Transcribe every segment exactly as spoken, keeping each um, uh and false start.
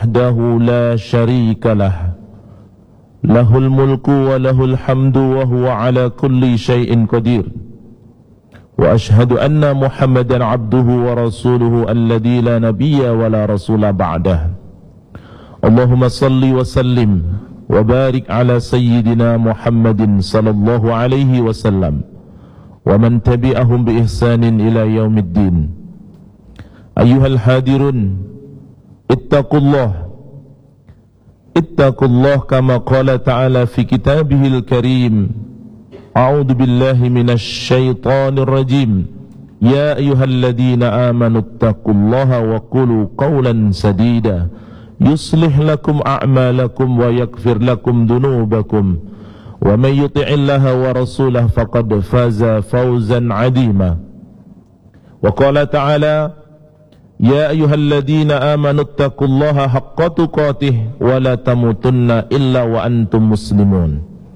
وحده لا شريك له له الملك وله الحمد وهو على كل شيء قدير وأشهد أن محمدا عبده ورسوله الذي لا نبي ولا رسول بعده اللهم صل وسلم وبارك على سيدنا محمد صلى الله عليه وسلم ومن تبعهم بإحسان إلى يوم الدين أيها الحاضرون اتقوا الله اتقوا الله كما قال تعالى في كتابه الكريم أعوذ بالله من الشيطان الرجيم يا أيها الذين آمنوا اتقوا الله وقولوا قولا سديدا يصلح لكم أعمالكم ويغفر لكم ذنوبكم ومن يطع الله ورسوله فقد فاز فوزا عظيما وقال تعالى يا أيها الذين آمنوا اتقوا الله حق تقاته ولا تموتن إلا وأنتم مسلمون.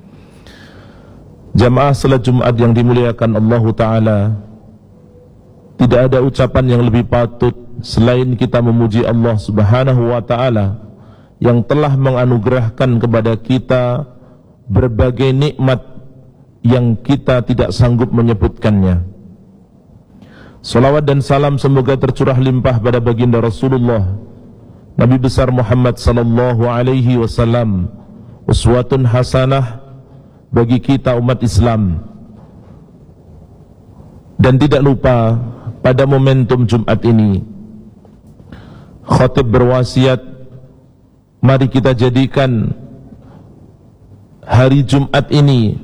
Jamaah salat Jumat yang dimuliakan Allah Ta'ala, tidak ada ucapan yang lebih patut selain kita memuji Allah Subhanahu wa Ta'ala yang telah menganugerahkan kepada kita berbagai nikmat yang kita tidak sanggup menyebutkannya. Salawat dan salam semoga tercurah limpah pada baginda Rasulullah Nabi besar Muhammad sallallahu alaihi wasallam, uswatun hasanah bagi kita umat Islam. Dan tidak lupa pada momentum Jumat ini khatib berwasiat, mari kita jadikan hari Jumat ini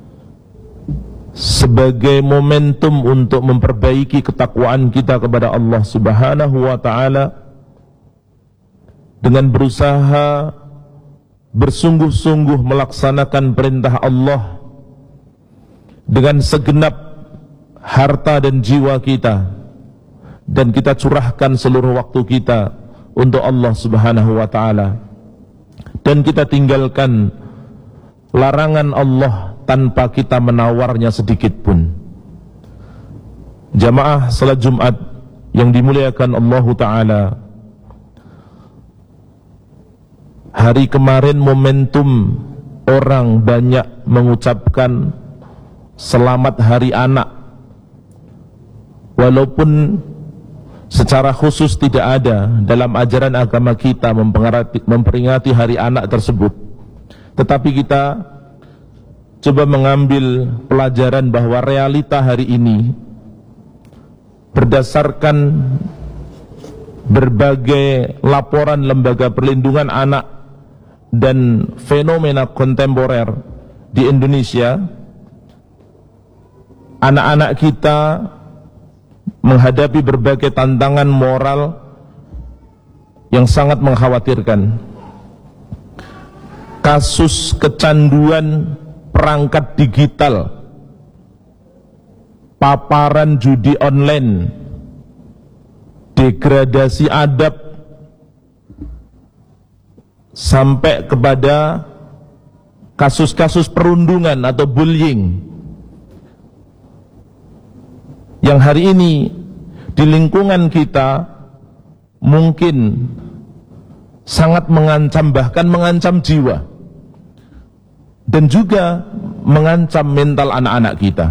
sebagai momentum untuk memperbaiki ketakwaan kita kepada Allah Subhanahu wa Ta'ala dengan berusaha bersungguh-sungguh melaksanakan perintah Allah dengan segenap harta dan jiwa kita, dan kita curahkan seluruh waktu kita untuk Allah Subhanahu wa Ta'ala, dan kita tinggalkan larangan Allah tanpa kita menawarnya sedikit pun. Jamaah salat Jumat yang dimuliakan Allah Ta'ala, hari kemarin momentum orang banyak mengucapkan selamat hari anak, walaupun secara khusus tidak ada dalam ajaran agama kita memperingati hari anak tersebut, tetapi kita coba mengambil pelajaran bahwa realita hari ini berdasarkan berbagai laporan lembaga perlindungan anak dan fenomena kontemporer di Indonesia, anak-anak kita menghadapi berbagai tantangan moral yang sangat mengkhawatirkan. Kasus kecanduan perangkat digital, paparan judi online, degradasi adab, sampai kepada kasus-kasus perundungan atau bullying yang hari ini di lingkungan kita mungkin sangat mengancam, bahkan mengancam jiwa dan juga mengancam mental anak-anak kita.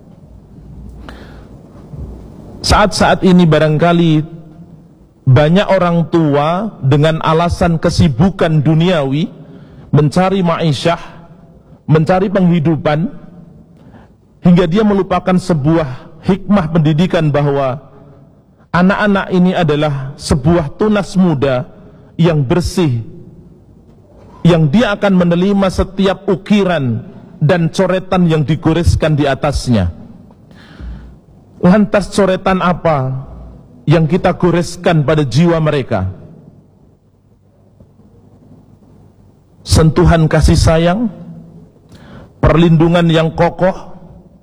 Saat-saat ini barangkali banyak orang tua dengan alasan kesibukan duniawi, mencari ma'isyah, mencari penghidupan, hingga dia melupakan sebuah hikmah pendidikan bahwa anak-anak ini adalah sebuah tunas muda yang bersih, yang dia akan menerima setiap ukiran dan coretan yang digoreskan di atasnya. Lantas coretan apa yang kita goreskan pada jiwa mereka? Sentuhan kasih sayang, perlindungan yang kokoh,